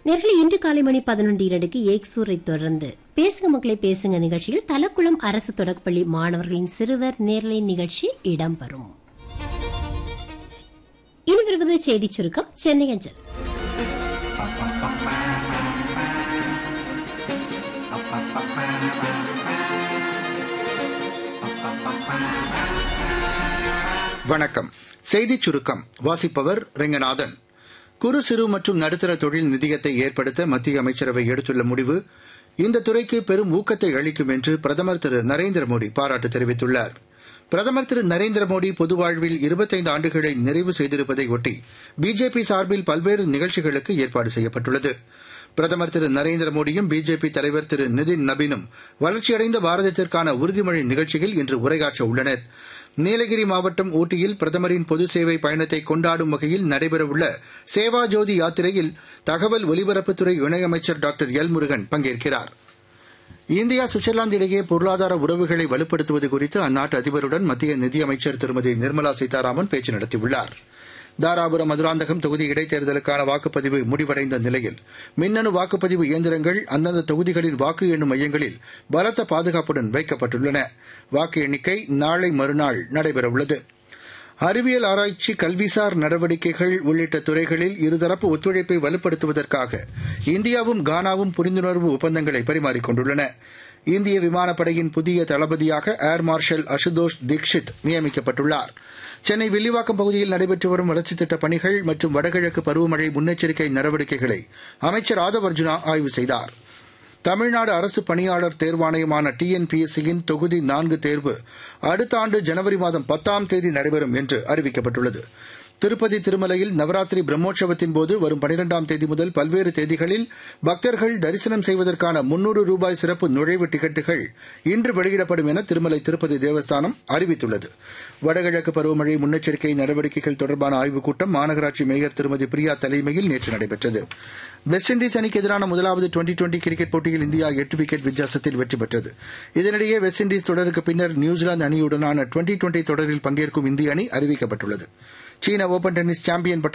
நேர்களை இன்று காலை மணி 11:02 ஏக்சூரை தொடர்ந்து பேசுங்க மக்களை பேசுங்க நிகழ்ச்சியில் தலக்குளம் அரசு தொடக்கப்பள்ளி மாணவர்களின் சிறுவர் நேரலை நிகழ்ச்சி இடம்பெறும். இனி வருவது செய்தி சுருக்கம் சென்னை அஞ்சல். வணக்கம். செய்திச் சுருக்கம் வாசிப்பவர் ரெங்கநாதன். குறு சிறு மற்றும் நடுத்தர தொழில் நிதியத்தை ஏற்படுத்த மத்திய அமைச்சரவை எடுத்துள்ள முடிவு இந்த துறைக்கு பெரும் ஊக்கத்தை அளிக்கும் என்று பிரதமர் திரு நரேந்திர மோடி பாராட்டு தெரிவித்துள்ளார். பிரதமர் திரு நரேந்திர மோடி பொது வாழ்வில் 25 ஆண்டுகளை நிறைவு செய்திருப்பதை ஒட்டி பிஜேபி சார்பில் பல்வேறு நிகழ்ச்சிகளுக்கு ஏற்பாடு செய்யப்பட்டுள்ளது. பிரதமர் திரு நரேந்திர மோடியும் பிஜேபி தலைவர் திரு நிதின் நபீனும் வளர்ச்சியடைந்த பாரதத்திற்கான உறுதிமொழி நிகழ்ச்சியில் இன்று உரையாற்ற உள்ளனர். நீலகிரி மாவட்டம் ஊட்டியில் பிரதமரின் பொது சேவை பயணத்தை கொண்டாடும் வகையில் நடைபெறவுள்ள சேவா ஜோதி யாத்திரையில் தகவல் ஒலிபரப்புத்துறை இணையமைச்சர் டாக்டர் எல் முருகன் பங்கேற்கிறார். இந்தியா சுவிட்சர்லாந்து இடையே பொருளாதார உறவுகளை வலுப்படுத்துவது குறித்து அந்நாட்டு அதிபருடன் மத்திய நிதியமைச்சர் திருமதி நிர்மலா சீதாராமன் பேச்சு நடத்தியுள்ளார். தாராபுரம் மதுராந்தகம் தொகுதி இடைத்தேர்தலுக்கான வாக்குப்பதிவு முடிவடைந்த நிலையில் மின்னணு வாக்குப்பதிவு இயந்திரங்கள் அந்தந்த தொகுதிகளின் வாக்கு எண்ணும் மையங்களில் பலத்த பாதுகாப்புடன் வைக்கப்பட்டுள்ளன. வாக்கு எண்ணிக்கை நாளை மறுநாள் நடைபெறவுள்ளது. அறிவியல் ஆராய்ச்சி, கல்விசார் நடவடிக்கைகள் உள்ளிட்ட துறைகளில் இருதரப்பு ஒத்துழைப்பை வலுப்படுத்துவதற்காக இந்தியாவும் கானாவும் புரிந்துணர்வு ஒப்பந்தங்களை பரிமாறிக்கொண்டுள்ளன. இந்திய விமானப்படையின் புதிய தளபதியாக ஏர் மார்ஷல் அசுதோஷ் தீக்ஷித் நியமிக்கப்பட்டுள்ளார். சென்னை வில்லிவாக்கம் பகுதியில் நடைபெற்று வரும் வளர்ச்சித் திட்டப் பணிகள் மற்றும் வடகிழக்கு பருவமழை முன்னெச்சரிக்கை நடவடிக்கைகளை அமைச்சர் ஆதவ் அர்ஜுனா ஆய்வு செய்தார். தமிழ்நாடு அரசு பணியாளர் தேர்வாணையமான டிஎன்பிஎஸ்சியின் தொகுதி 4 தேர்வு அடுத்த ஆண்டு ஜனவரி மாதம் 10ஆம் தேதி நடைபெறும் என்று அறிவிக்கப்பட்டுள்ளது. திருப்பதி திருமலையில் நவராத்திரி பிரம்மோற்சவத்தின்போது வரும் 12ஆம் தேதி முதல் பல்வேறு தேதிகளில் பக்தர்கள் தரிசனம் செய்வதற்கான ₹300 சிறப்பு நுழைவு டிக்கெட்டுகள் இன்று வெளியிடப்படும் என திருமலை திருப்பதி தேவஸ்தானம் அறிவித்துள்ளது. வடகிழக்கு பருவமழை முன்னெச்சரிக்கை நடவடிக்கைகள் தொடர்பான ஆய்வுக் கூட்டம் மாநகராட்சி மேயர் திருமதி பிரியா தலைமையில் நேற்று நடைபெற்றது. வெஸ்ட் இண்டீஸ் அணிக்கு எதிரான முதலாவது டுவெண்டி கிரிக்கெட் போட்டியில் இந்தியா 8 விக்கெட் வித்தியாசத்தில் வெற்றி பெற்றது. இதனிடையே வெஸ்ட் இண்டீஸ் தொடருக்கு பின்னர் நியூசிலாந்து அணியுடனான டுவெண்டி தொடரில் பங்கேற்கும் இந்திய அணி அறிவிக்கப்பட்டுள்ளது. சீன ஓபன் டென்னிஸ் சாம்பியன்